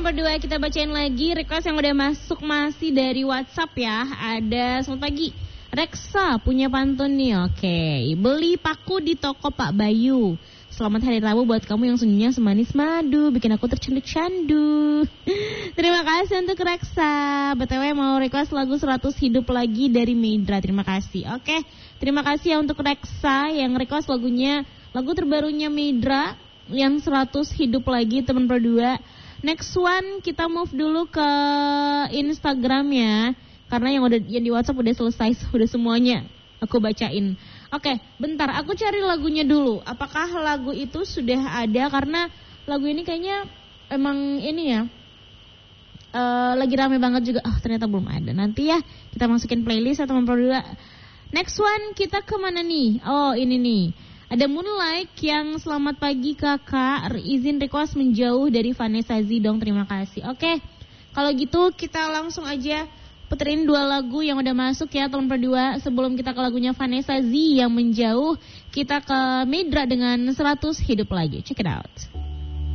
teman berdua, kita bacain lagi request yang udah masuk masih dari WhatsApp ya. Ada selamat pagi Reksa punya pantun nih. Oke, beli paku di toko Pak Bayu. Selamat hari Rabu buat kamu yang senyumnya semanis madu, bikin aku tercandu-candu. Terima kasih untuk Reksa. BTW mau request lagu 100 hidup lagi dari Medra. Terima kasih. Oke, terima kasih ya untuk Reksa yang request lagunya, lagu terbarunya Medra yang 100 hidup lagi teman berdua. Next one kita move dulu ke Instagram ya. Karena yang di WhatsApp udah selesai, udah semuanya aku bacain. Oke, bentar, aku cari lagunya dulu. Apakah lagu itu sudah ada? Karena lagu ini kayaknya emang ini ya, lagi rame banget juga. Ternyata belum ada. Nanti ya kita masukin playlist atau berdua. Next one kita kemana nih? Oh ini nih. Ada Moonlight yang selamat pagi kakak. Izin request menjauh dari Vanessa Zidong. Terima kasih. Oke, kalau gitu kita langsung aja puterin 2 lagu yang udah masuk ya teman berdua. Sebelum kita ke lagunya Vanessa Z yang menjauh, kita ke Medra dengan 100 hidup lagi. Check it out.